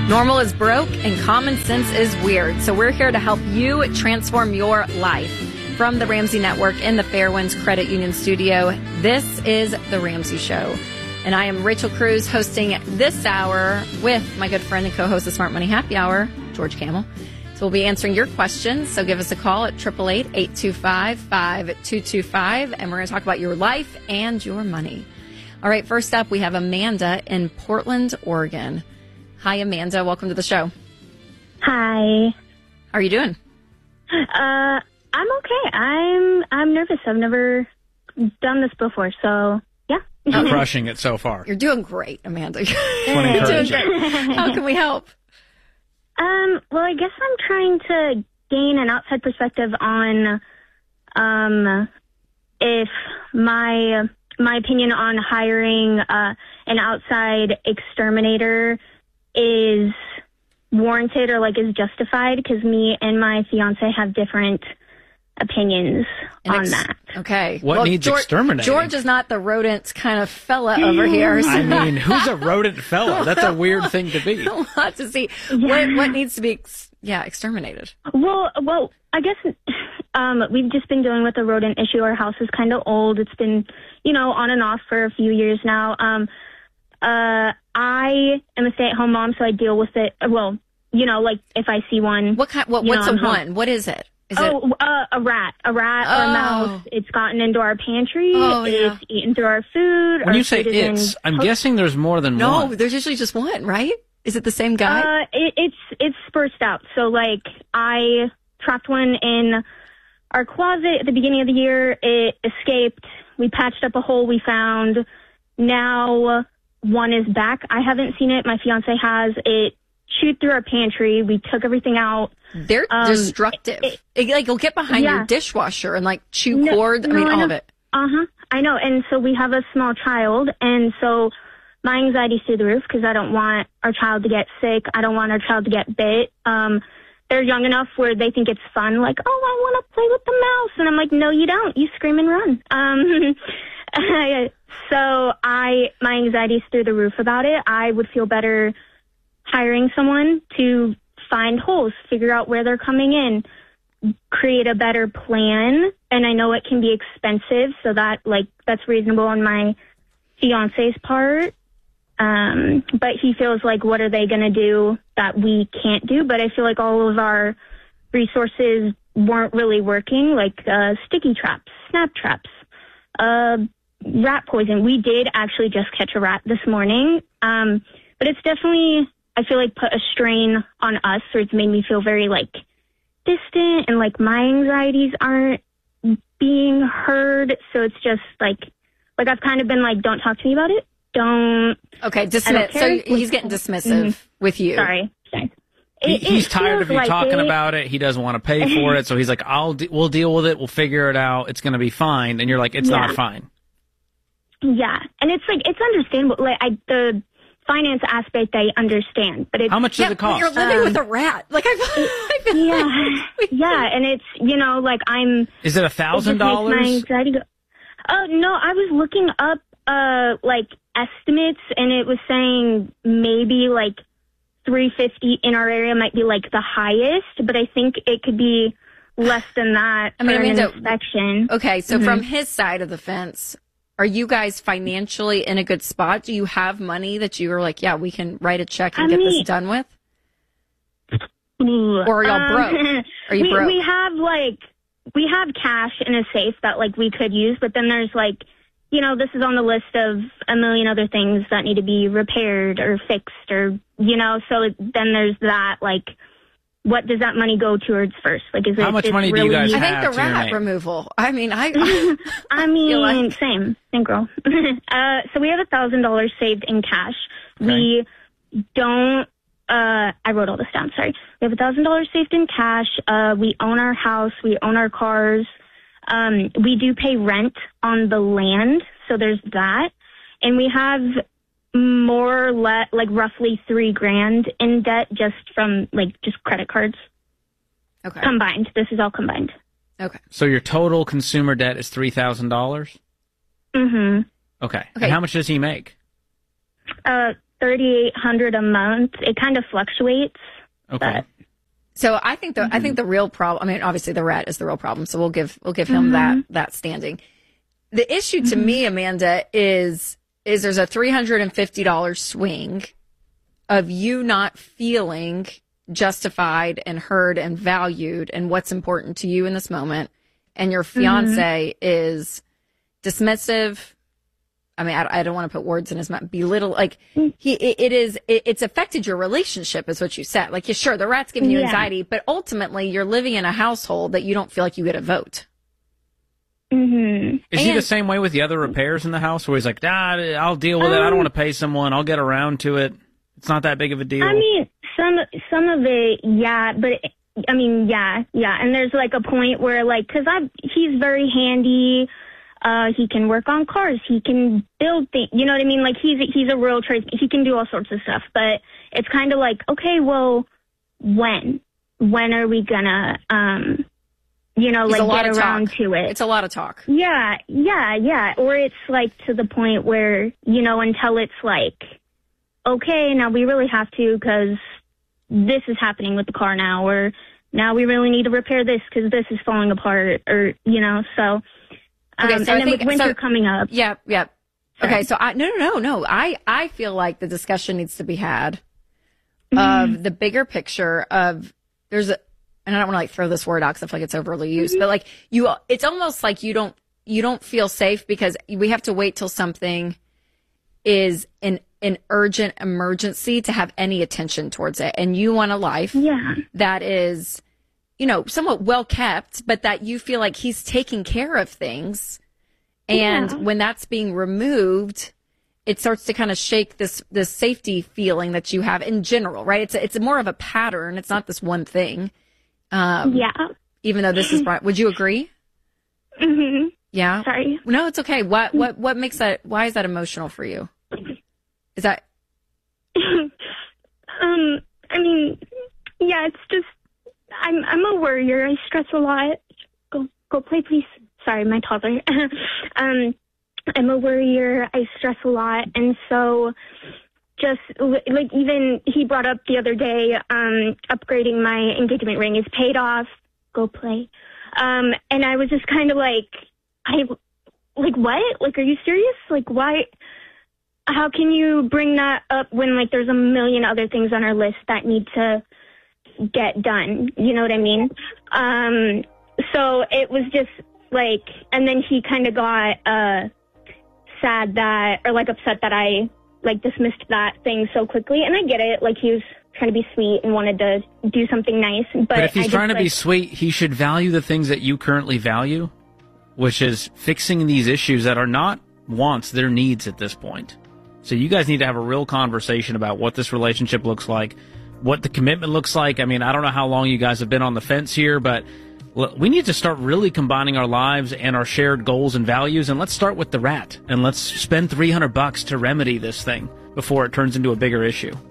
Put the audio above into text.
Normal is broke and common sense is weird. So we're here to help you transform your life. From the Ramsey Network in the Fairwinds Credit Union studio, this is The Ramsey Show. And I am Rachel Cruz hosting this hour with my good friend and co-host of Smart Money Happy Hour, George Kamel. So we'll be answering your questions. So give us a call at 888-825-5225. And we're going to talk about your life and your money. All right, first up, we have Amanda in Portland, Oregon. Hi, Amanda. Welcome to the show. Hi. How are you doing? I'm okay. I'm nervous. I've never done this before, so yeah. You're crushing it so far. You're doing great, Amanda. You're doing great. How can we help? Well, I guess I'm trying to gain an outside perspective on if my opinion on hiring an outside exterminator is warranted or like is justified, because me and my fiance have different opinions on that. Okay. What needs exterminating? George is not the rodent kind of fella over here. So I mean, who's a rodent fella? That's a weird thing to be. A lot to see. Yeah. What needs to be exterminated? Well, I guess we've just been dealing with a rodent issue. Our house is kind of old. It's been, on and off for a few years now. I am a stay-at-home mom, so I deal with it. Well, like if I see one. What's a one? What is it? A rat or a mouse. It's gotten into our pantry. It's eaten through our food. When you say it's, I'm guessing there's more than one. No, there's usually just one, right? Is it the same guy? It's spurced out. So like I trapped one in our closet at the beginning of the year. It escaped. We patched up a hole we found. Now one is back. I haven't seen it. My fiance has. It chewed through our pantry. We took everything out. They're destructive. You'll get behind your dishwasher and chew cord. All of it. I know. And so we have a small child, and so my anxiety's through the roof because I don't want our child to get sick. I don't want our child to get bit. They're young enough where they think it's fun, like, oh, I want to play with the mouse. And I'm like, no, you don't. You scream and run. So my anxiety's through the roof about it. I would feel better hiring someone to find holes, figure out where they're coming in, create a better plan. And I know it can be expensive, so that's reasonable on my fiance's part. But he feels like, what are they going to do that we can't do? But I feel like all of our resources weren't really working, like sticky traps, snap traps, rat poison. We did actually just catch a rat this morning. But it's definitely, I feel like, put a strain on us, or it's made me feel very distant, and my anxieties aren't being heard. So it's just like I've kind of been don't talk to me about it. Okay, dismiss. So he's getting dismissive with you. Sorry. He's tired of you talking about it. He doesn't want to pay for it. So he's like, we'll deal with it. We'll figure it out. It's going to be fine. And you're like, it's not fine. Yeah. And it's it's understandable. The finance aspect I understand, but it's, how much does it cost? You're living with a rat. And it's I'm. Is it $1,000? My anxiety go. Oh no, I was looking up estimates, and it was saying maybe $350 in our area might be the highest, but I think it could be less than that for an inspection. Okay, so from his side of the fence, are you guys financially in a good spot? Do you have money that you are we can write a check and get this done with? Or are y'all broke? Are you broke? We have we have cash in a safe that we could use, but then there's this is on the list of a million other things that need to be repaired or fixed, or so then there's that what does that money go towards first? Is it, how much money do you guys have? I think the rat removal. I mean, same girl. So we have $1,000 saved in cash. Okay. We don't. I wrote all this down. Sorry. We have $1,000 saved in cash. We own our house. We own our cars. We do pay rent on the land, so there's that, and we have more or less roughly $3,000 in debt just from just credit cards. Okay. Combined. This is all combined. Okay. So your total consumer debt is $3,000? Mm-hmm. Okay. And how much does he make? $3,800 a month. It kind of fluctuates. Okay. So I think the real problem, I mean, obviously the rat is the real problem. So we'll give him that standing. The issue to me, Amanda, is there's a $350 swing of you not feeling justified and heard and valued and what's important to you in this moment. And your fiance is dismissive. I mean, I don't want to put words in his mouth, belittle. Like it's affected your relationship is what you said. Like, yeah, sure, the rat's giving you anxiety, but ultimately you're living in a household that you don't feel like you get a vote. Mm-hmm. Is he the same way with the other repairs in the house where he's like, I'll deal with it. I don't want to pay someone. I'll get around to it. It's not that big of a deal. I mean, some of it, yeah, but I mean, yeah. And there's like a point where like, cause he's very handy. He can work on cars. He can build things. You know what I mean? Like he's a real tradesman. He can do all sorts of stuff, but it's kind of like, okay, well, when are we gonna, like get around to it? It's a lot of talk. Yeah. Or it's like to the point where, until it's like, okay, now we really have to because this is happening with the car now, or now we really need to repair this because this is falling apart, or, so. Okay, so and then with winter coming up. Yeah. Okay, so no. I feel like the discussion needs to be had of the bigger picture of and I don't want to throw this word out because I feel like it's overly used, but it's almost like you don't feel safe because we have to wait till something is an urgent emergency to have any attention towards it. And you want a life that is, somewhat well kept, but that you feel like he's taking care of things. And when that's being removed, it starts to kind of shake this safety feeling that you have in general, right? It's more of a pattern. It's not this one thing. Even though this is, would you agree? Mm-hmm. Yeah. Sorry. No, it's okay. What makes that, why is that emotional for you? Is that? I mean, yeah, it's just, I'm a worrier. I stress a lot. Go play, please. Sorry, my toddler. I'm a worrier. I stress a lot. And so just like even he brought up the other day, upgrading my engagement ring is paid off. Go play. And I was just kind of like, what? Like, are you serious? Like, why? How can you bring that up when there's a million other things on our list that need to get done? You know what I mean? So it was just and then he kind of got sad upset that I dismissed that thing so quickly. And I get it. He was trying to be sweet and wanted to do something nice. But if he's trying to be sweet, he should value the things that you currently value, which is fixing these issues that are not wants, they're needs at this point. So you guys need to have a real conversation about what this relationship looks like, what the commitment looks like. I mean, I don't know how long you guys have been on the fence here, but we need to start really combining our lives and our shared goals and values. And let's start with the rat, and let's spend $300 to remedy this thing before it turns into a bigger issue.